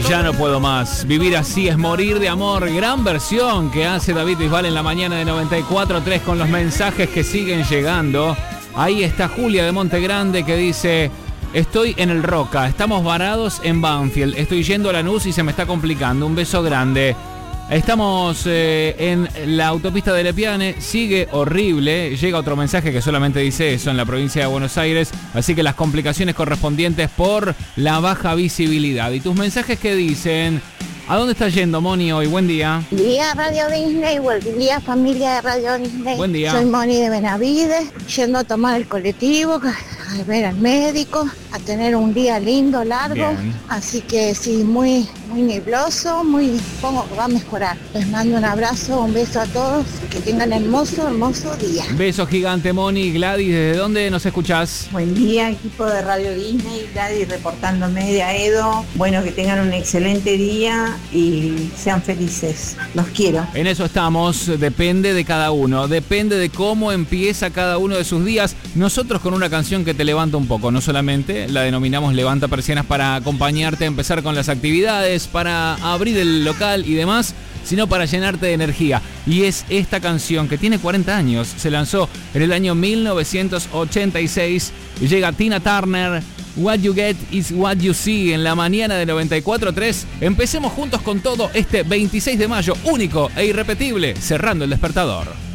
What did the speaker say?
Ya no puedo más. Vivir así es morir de amor. Gran versión que hace David Bisbal en la mañana de 94.3 con los mensajes que siguen llegando. Ahí está Julia de Monte Grande que dice: estoy en el Roca, estamos varados en Banfield, estoy yendo a Lanús y se me está complicando. Un beso grande. Estamos en la autopista de Lepiane, sigue horrible. Llega otro mensaje que solamente dice eso en la provincia de Buenos Aires. Así que las complicaciones correspondientes por la baja visibilidad. Y tus mensajes que dicen: ¿a dónde estás yendo, Moni, hoy? Buen día. Buen día, Radio Disney. Buen día, familia de Radio Disney. Buen día. Soy Moni de Benavides, yendo a tomar el colectivo, a ver al médico, a tener un día lindo, largo. Bien. Así que sí, muy nubloso, supongo que va a mejorar. Les mando un abrazo, un beso a todos, que tengan hermoso día. Beso gigante, Moni. Gladys, ¿desde dónde nos escuchás? Buen día, equipo de Radio Disney, Gladys reportándome de Aedo. Bueno, que tengan un excelente día y sean felices. Los quiero. En eso estamos, depende de cada uno, depende de cómo empieza cada uno de sus días. Nosotros con una canción que te levanta un poco, no solamente la denominamos Levanta Persianas para acompañarte a empezar con las actividades, para abrir el local y demás, sino para llenarte de energía. Y es esta canción que tiene 40 años, se lanzó en el año 1986 y llega Tina Turner. What you get is what you see en la mañana de 94.3. Empecemos juntos con todo este 26 de mayo, único e irrepetible, cerrando el despertador.